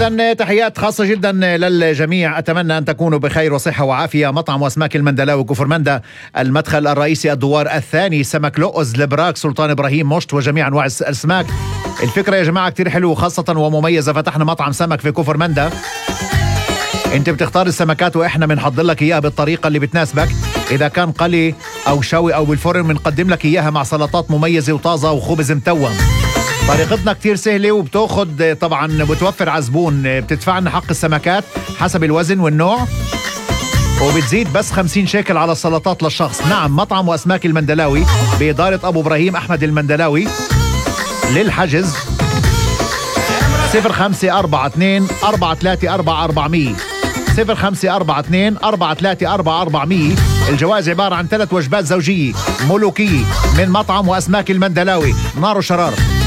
إذن تحيات خاصة جدا للجميع، أتمنى أن تكونوا بخير وصحة وعافية. مطعم وأسماك المندلاوي كفر مندا، المدخل الرئيسي الدوار الثاني، سمك لؤز، البراك، سلطان إبراهيم، مشط وجميع أنواع الأسماك. الفكرة يا جماعة كتير حلوة خاصة ومميزة، فتحنا مطعم سمك في كفر مندا. انت بتختار السمكات واحنا بنحضر لك اياها بالطريقة اللي بتناسبك. اذا كان قلي او شوي او بالفرن بنقدم لك اياها مع سلطات مميزة وطازة وخبز متوم. طريقتنا كتير سهلة وبتاخد طبعا بتوفر عزبون، بتدفع لنا حق السمكات حسب الوزن والنوع، وبتزيد بس 50 شيكل على السلطات للشخص. نعم، مطعم وأسماك المندلاوي بإدارة أبو إبراهيم أحمد المندلاوي. للحجز 0542 434 0542 434. الجوائز عبارة عن 3 وجبات زوجية ملوكية من مطعم وأسماك المندلاوي، نار وشرار.